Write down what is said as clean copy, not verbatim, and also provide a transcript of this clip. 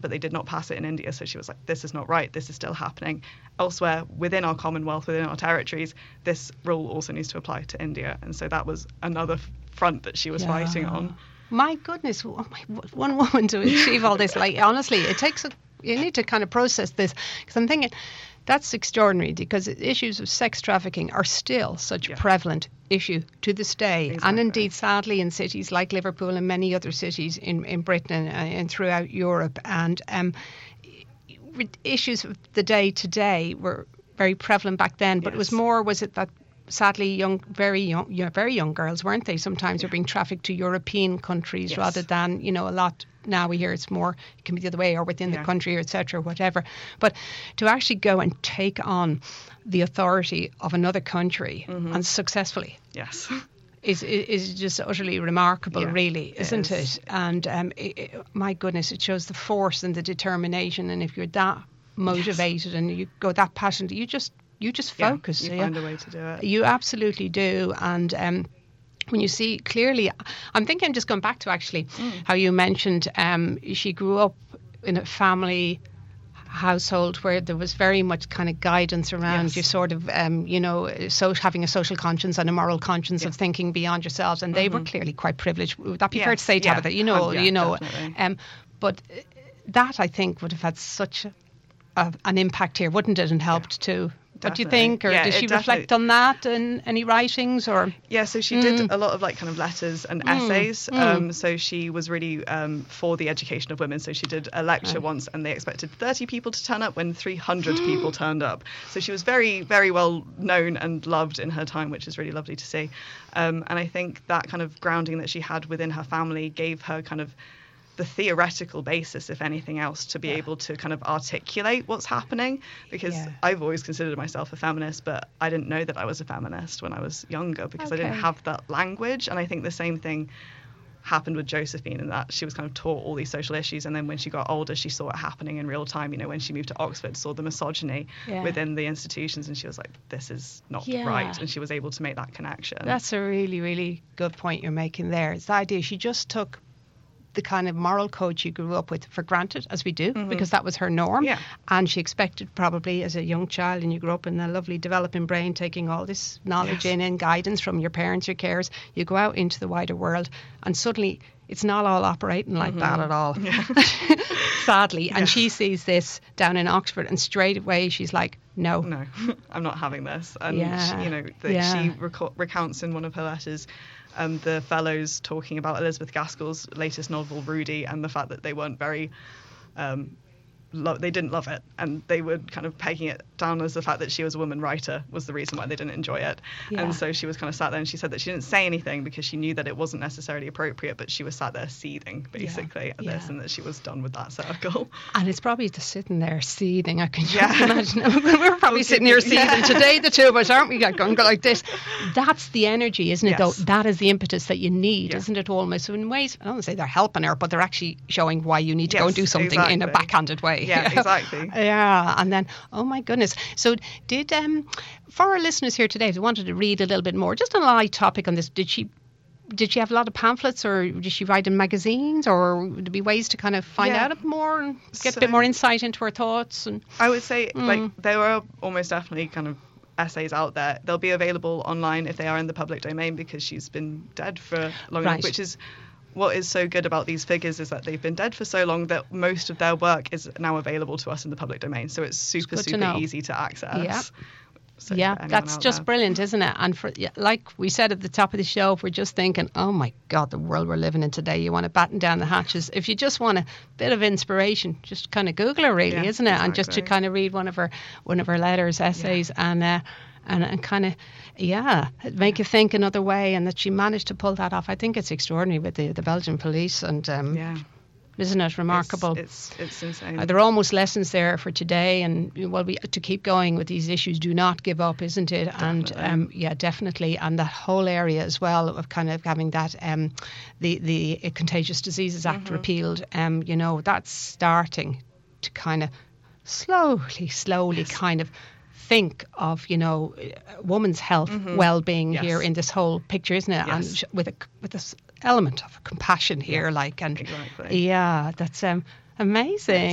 but they did not pass it in India. So she was like, this is not right. This is still happening elsewhere within our Commonwealth, within our territories. This rule also needs to apply to India. And so that was another front that she was fighting on. My goodness, one woman to achieve all this. Like, honestly, it takes you need to kind of process this, because I'm thinking that's extraordinary, because issues of sex trafficking are still such a prevalent issue to this day. Exactly. And indeed, sadly, in cities like Liverpool and many other cities in Britain and throughout Europe. And issues of the day to day were very prevalent back then, but was it that sadly very young girls, weren't they? Sometimes were being trafficked to European countries rather than, a lot. Now we hear it can be the other way, or within the country, or etc., whatever. But to actually go and take on the authority of another country and successfully, is just utterly remarkable, really, isn't it? And my goodness, it shows the force and the determination. And if you're that motivated and you go that passionate, you just focus. You find a way to do it. You absolutely do. And when you see clearly, I'm thinking, just going back to actually how you mentioned she grew up in a family household where there was very much kind of guidance around you sort of, having a social conscience and a moral conscience of thinking beyond yourselves. And they were clearly quite privileged. Would that be fair to say, Tabitha? Definitely. But that, I think, would have had such an impact here, wouldn't it? And helped too. What do you think? Or did she reflect on that in any writings? Or so she did a lot of kind of letters and essays. So she was really for the education of women. So she did a lecture once, and they expected 30 people to turn up when 300 people turned up. So she was very, very well known and loved in her time, which is really lovely to see. And I think that kind of grounding that she had within her family gave her kind of the theoretical basis, if anything else, to be able to kind of articulate what's happening, because I've always considered myself a feminist, but I didn't know that I was a feminist when I was younger, because I didn't have that language. And I think the same thing happened with Josephine, in that she was kind of taught all these social issues, and then when she got older she saw it happening in real time. When she moved to Oxford, saw the misogyny within the institutions, and she was like, this is not right, and she was able to make that connection. That's a really, really good point you're making there. It's the idea she just took the kind of moral code she grew up with for granted, as we do, because that was her norm. And she expected, probably as a young child, and you grew up in a lovely developing brain, taking all this knowledge in and guidance from your parents, your carers. You go out into the wider world, and suddenly it's not all operating like that at all. Sadly. And she sees this down in Oxford, and straight away she's like, no, I'm not having this. And she recounts in one of her letters the fellows talking about Elizabeth Gaskell's latest novel, Rudy, and the fact that they weren't very they didn't love it, and they were kind of pegging it down as the fact that she was a woman writer was the reason why they didn't enjoy it. And so she was kind of sat there, and she said that she didn't say anything because she knew that it wasn't necessarily appropriate, but she was sat there seething basically at this, and that she was done with that circle. And it's probably just sitting there seething, I can just imagine. We're probably sitting here seething today, the two of us, aren't we? Going like this. That's the energy, isn't it, though? That is the impetus that you need, isn't it, almost? So in ways, I don't want to say they're helping her, but they're actually showing why you need to go and do something in a backhanded way. Yeah, exactly. And then, oh my goodness. So did, for our listeners here today, if they wanted to read a little bit more, just on a light topic on this, did she have a lot of pamphlets, or did she write in magazines, or would there be ways to kind of find out a bit more and get a bit more insight into her thoughts? And I would say there are almost definitely kind of essays out there. They'll be available online if they are in the public domain, because she's been dead for long enough, which is what is so good about these figures, is that they've been dead for so long that most of their work is now available to us in the public domain. So it's super easy to access. So that's just brilliant, isn't it? And for, like we said at the top of the show, if we're just thinking, oh my God, the world we're living in today, you want to batten down the hatches. If you just want a bit of inspiration, just kind of Google her, really, isn't it? Exactly. And just to kind of read one of her letters, essays, and kind of, make you think another way, and that she managed to pull that off. I think it's extraordinary with the Belgian police, and isn't it remarkable? It's insane. There are almost lessons there for today, and to keep going with these issues. Do not give up, isn't it? Definitely. And definitely, and that whole area as well of kind of having that the Contagious Diseases Act repealed. That's starting to kind of slowly kind of think of woman's health, well-being here in this whole picture, isn't it? And with this element of compassion here, that's amazing.